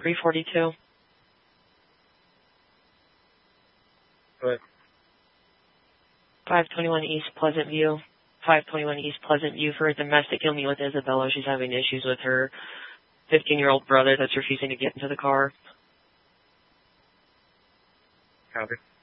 342. What? 521 East Pleasant View. 521 East Pleasant View for a domestic. You'll meet with Isabella. She's having issues with her 15-year-old brother that's refusing to get into the car. Copy.